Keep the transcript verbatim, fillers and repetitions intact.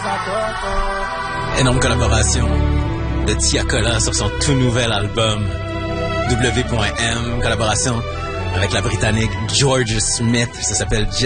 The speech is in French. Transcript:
Énorme collaboration de Tiakola sur son tout nouvel album W.M, collaboration avec la Britannique George Smith, ça s'appelle